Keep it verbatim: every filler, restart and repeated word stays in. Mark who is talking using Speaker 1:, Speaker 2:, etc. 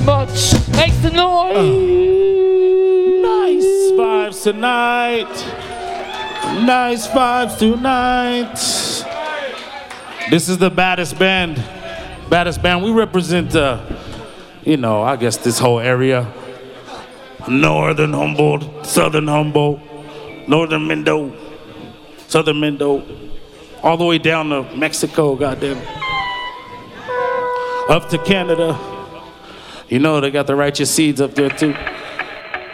Speaker 1: Much. Make the noise.
Speaker 2: Uh, nice vibes tonight. Nice vibes tonight. This is the baddest band. Baddest band. We represent, uh, you know, I guess this whole area. Northern Humboldt, Southern Humboldt, Northern Mendo, Southern Mendo, all the way down to Mexico, goddamn. Up to Canada. You know they got the righteous seeds up there too.